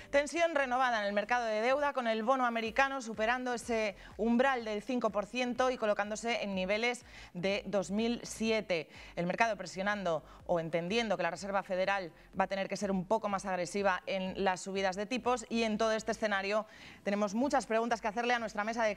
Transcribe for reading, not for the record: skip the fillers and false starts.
Tensión renovada en el mercado de deuda, con el bono americano superando ese umbral del 5% y colocándose en niveles de 2007. El mercado presionando o entendiendo que la Reserva Federal va a tener que ser un poco más agresiva en las subidas de tipos, y en todo este escenario tenemos muchas preguntas que hacerle a nuestra mesa de